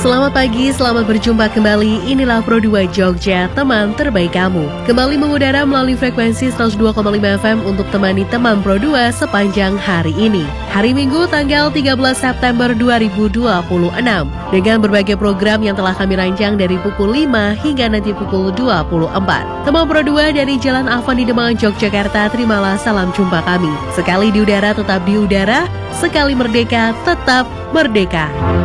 Selamat pagi, selamat berjumpa kembali. Inilah Pro 2 Jogja, teman terbaik kamu. Kembali mengudara melalui frekuensi 102,5 FM untuk temani teman Pro 2 sepanjang hari ini. Hari Minggu tanggal 13 September 2026. Dengan berbagai program yang telah kami rancang dari pukul 5 hingga nanti pukul 24. Teman Pro 2 dari Jalan Afan di Demangan, Yogyakarta, terimalah salam jumpa kami. Sekali di udara tetap di udara, sekali merdeka tetap merdeka.